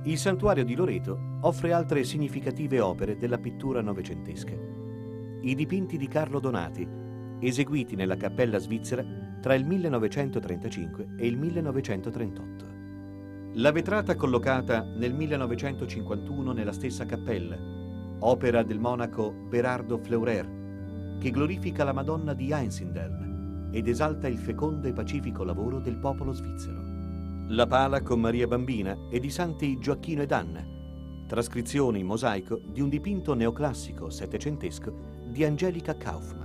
Il santuario di Loreto offre altre significative opere della pittura novecentesca. I dipinti di Carlo Donati, eseguiti nella Cappella Svizzera tra il 1935 e il 1938. La vetrata collocata nel 1951 nella stessa cappella, opera del monaco Berardo Fleurer, che glorifica la Madonna di Einsiedeln ed esalta il fecondo e pacifico lavoro del popolo svizzero. La pala con Maria Bambina e di Santi Gioacchino ed Anna, trascrizione in mosaico di un dipinto neoclassico settecentesco di Angelica Kaufmann.